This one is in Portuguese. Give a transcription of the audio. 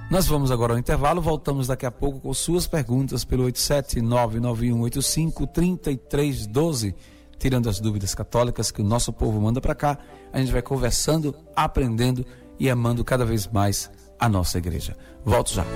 Nós vamos agora ao intervalo, voltamos daqui a pouco com suas perguntas pelo 87991853312, tirando as dúvidas católicas que o nosso povo manda para cá. A gente vai conversando, aprendendo e amando cada vez mais a nossa igreja. Volto já.